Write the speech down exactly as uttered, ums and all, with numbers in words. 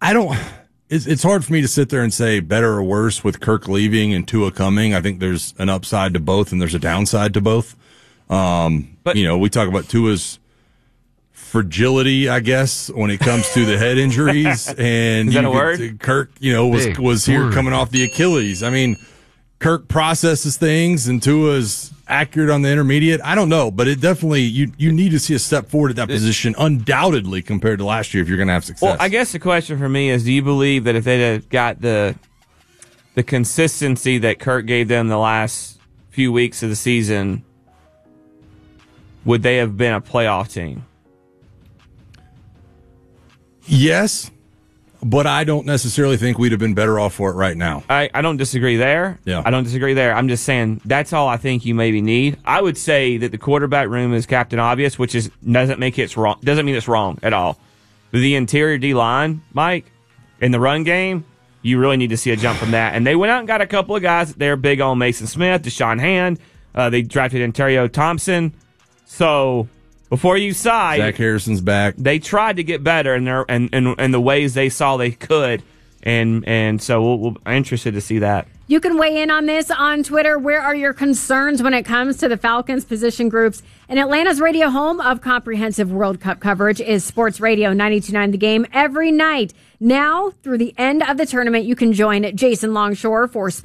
I don't. It's, it's hard for me to sit there and say better or worse with Kirk leaving and Tua coming. I think there's an upside to both and there's a downside to both. Um, but, you know, we talk about Tua's fragility, I guess, when it comes to the head injuries. And Is that you a could, word? Kirk, you know, was Big was here word. coming off the Achilles. I mean, Kirk processes things and Tua's accurate on the intermediate. I don't know, but it definitely, you you need to see a step forward at that position, undoubtedly, compared to last year if you're going to have success. Well, I guess the question for me is, do you believe that if they'd have got the the consistency that Kirk gave them the last few weeks of the season, would they have been a playoff team? Yes, but I don't necessarily think we'd have been better off for it right now. I, I don't disagree there. Yeah. I don't disagree there. I'm just saying that's all I think you maybe need. I would say that the quarterback room is captain obvious, which is doesn't make it wrong. Doesn't mean it's wrong at all. But the interior D line, Mike, in the run game, you really need to see a jump from that. And they went out and got a couple of guys. They're big on Mason Smith, Deshaun Hand. Uh, they drafted Ontario Thompson. So before you sigh, Zach Harrison's back. they tried to get better in their and in, in, in the ways they saw they could, and and so we'll, we'll, I'm interested to see that. You can weigh in on this on Twitter. Where are your concerns when it comes to the Falcons position groups? And Atlanta's radio home of comprehensive World Cup coverage is Sports Radio ninety-two point nine The Game every night. Now, through the end of the tournament, you can join Jason Longshore for